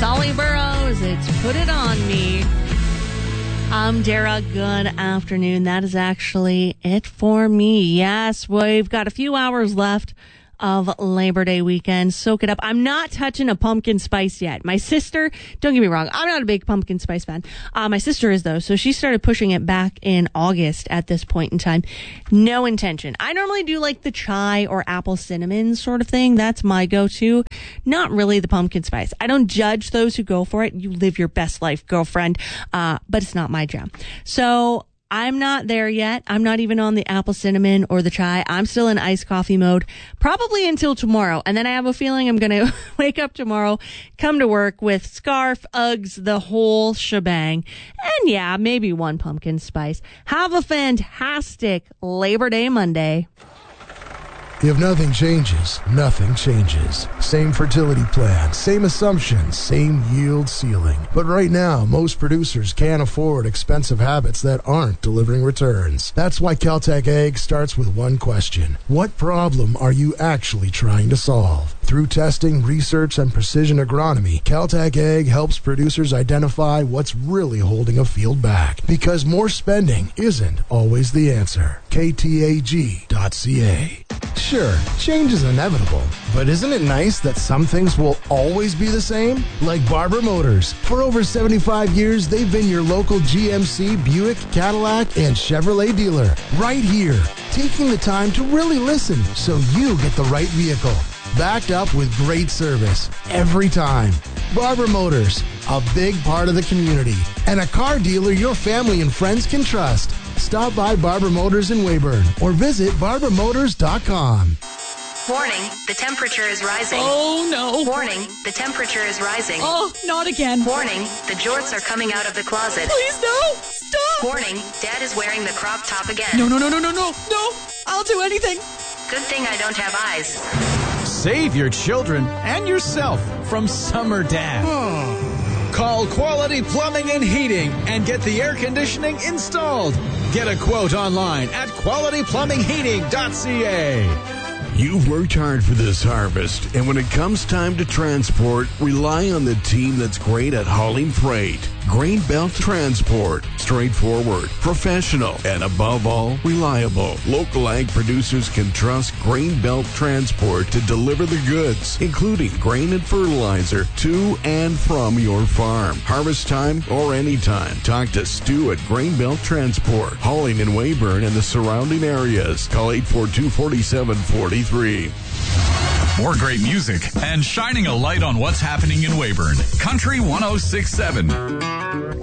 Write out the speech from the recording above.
Solly Burrows, it's Put It On Me. I'm Dara. Good afternoon. That is actually it for me. Yes, we've got a few hours left of Labor Day weekend. Soak it up. I'm not touching a pumpkin spice yet. My sister, don't get me wrong, I'm not a big pumpkin spice fan. My sister is, though, so she started pushing it back in August at this point in time. No intention. I normally do like the chai or apple cinnamon sort of thing. That's my go-to. Not really the pumpkin spice. I don't judge those who go for it. You live your best life, girlfriend. But it's not my jam. So I'm not there yet. I'm not even on the apple cinnamon or the chai. I'm still in iced coffee mode, probably until tomorrow. And then I have a feeling I'm going to wake up tomorrow, come to work with scarf, Uggs, the whole shebang. And yeah, maybe one pumpkin spice. Have a fantastic Labor Day Monday. If nothing changes, nothing changes. Same fertility plan, same assumptions, same yield ceiling. But right now, most producers can't afford expensive habits that aren't delivering returns. That's why Caltech Ag starts with one question. What problem are you actually trying to solve? Through testing, research, and precision agronomy, Caltech Ag helps producers identify what's really holding a field back. Because more spending isn't always the answer. KTAG.ca. Sure, change is inevitable, but isn't it nice that some things will always be the same? Like Barber Motors. For over 75 years, they've been your local GMC, Buick, Cadillac, and Chevrolet dealer. Right here, taking the time to really listen so you get the right vehicle. Backed up with great service every time. Barber Motors, a big part of the community, and a car dealer your family and friends can trust. Stop by Barber Motors in Weyburn or visit barbermotors.com. Warning, the temperature is rising. Oh, no. Warning, the temperature is rising. Oh, not again. Warning, the jorts are coming out of the closet. Please, no. Stop. Warning, Dad is wearing the crop top again. No. I'll do anything. Good thing I don't have eyes. Save your children and yourself from summer dad. Call Quality Plumbing and Heating and get the air conditioning installed. Get a quote online at qualityplumbingheating.ca. You've worked hard for this harvest, and when it comes time to transport, rely on the team that's great at hauling freight. Grain Belt Transport. Straightforward, professional, and above all, reliable. Local ag producers can trust Grain Belt Transport to deliver the goods, including grain and fertilizer, to and from your farm. Harvest time or anytime. Talk to Stu at Grain Belt Transport. Hauling in Weyburn and the surrounding areas. Call 842-4743. More great music and shining a light on what's happening in Weyburn. Country 106.7.